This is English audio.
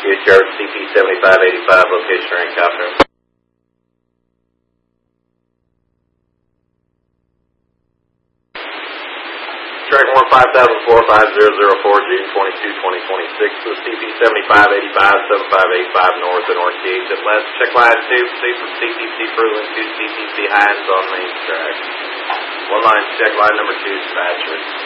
UHR CP7585, location rank copter. Track 15045, June 22, 2026, with CP7585, 7585 north and north exit left. Check line 2, proceed from CPC Fruitland to CPC Hines on main track. One line, check line number 2, dispatcher.